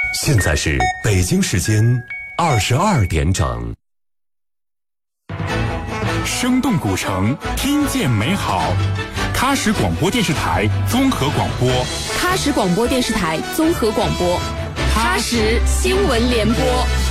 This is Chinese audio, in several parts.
现在是北京时间22点整。 生动古城，听见美好。喀什广播电视台综合广播， 喀什广播电视台综合广播，喀什新闻联播。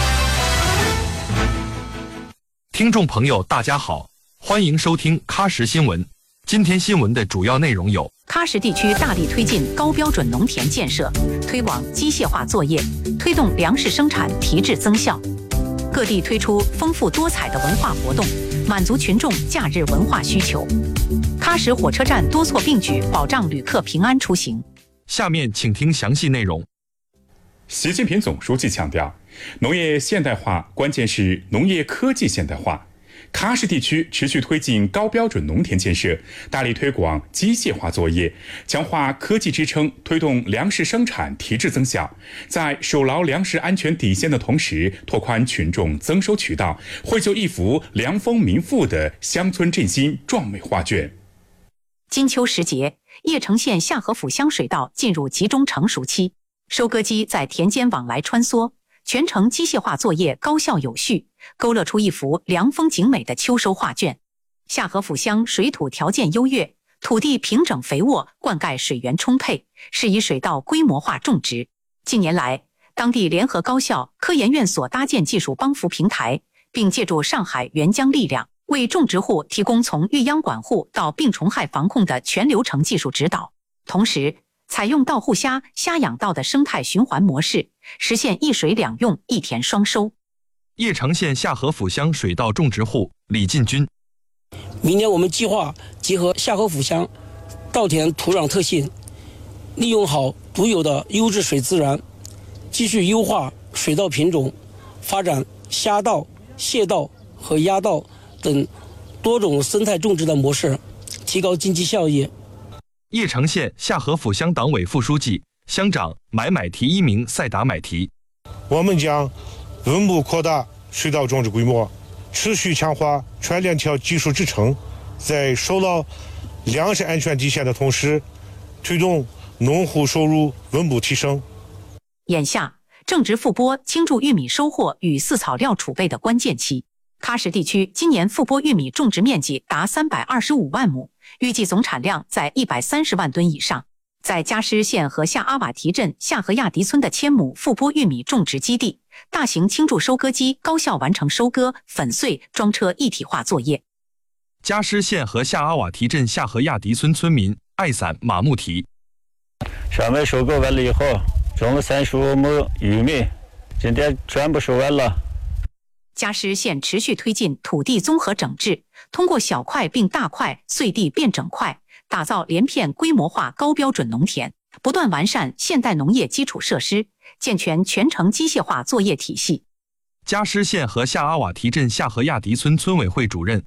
听众朋友，大家好，欢迎收听喀什新闻。今天新闻的主要内容有： 喀什地区大力推进高标准农田建设，推广机械化作业，推动粮食生产提质增效。各地推出丰富多彩的文化活动，满足群众假日文化需求。喀什火车站多措并举，保障旅客平安出行。 下面请听详细内容。 习近平总书记强调，农业现代化关键是农业科技现代化。喀什地区持续推进高标准农田建设，大力推广机械化作业，强化科技支撑，推动粮食生产提质增效。在守牢粮食安全底线的同时，拓宽群众增收渠道，绘就一幅良丰民富的乡村振兴壮美画卷。 金秋时节，叶城县下河府乡水稻进入集中成熟期，收割机在田间往来穿梭，全程机械化作业高效有序，勾勒出一幅良丰景美的秋收画卷。下河府乡水土条件优越，土地平整肥沃，灌溉水源充沛，适宜水稻规模化种植。近年来，当地联合高校、科研院所搭建技术帮扶平台，并借助上海援疆力量，为种植户提供从育秧管护到病虫害防控的全流程技术指导。同时，采用稻户虾、虾养稻的生态循环模式，实现一水两用、一田双收。 叶城县下河府乡水稻种植户李进军： 明年我们计划结合下河府乡稻田土壤特性，利用好独有的优质水资源，继续优化水稻品种，发展虾稻、蟹稻和鸭稻等多种生态种植的模式，提高经济效益。 叶城县下河府乡党委副书记、乡长买提一名赛达买提： 我们将稳步扩大水稻种植规模，持续强化全链条技术支撑，在守牢粮食安全底线的同时，推动农户收入稳步提升。 眼下正值复播倾注玉米收获与饲草料储备的关键期，喀什地区今年复播玉米种植面积达325万亩，预计总产量在130万吨以上。在加什县和下阿瓦提镇下河亚迪村的1000亩复播玉米种植基地，大型倾注收割机高效完成收割、粉碎、装车一体化作业。 加什县和下阿瓦提镇下河亚迪村村民艾散马木提： 上面收割完了以后，种了35亩玉米，今天全部收完了。 加什县持续推进土地综合整治，通过小块并大块、碎地变整块，打造连片规模化高标准农田，不断完善现代农业基础设施，健全全程机械化作业体系。 加什县和下阿瓦提镇下河亚迪村村委会主任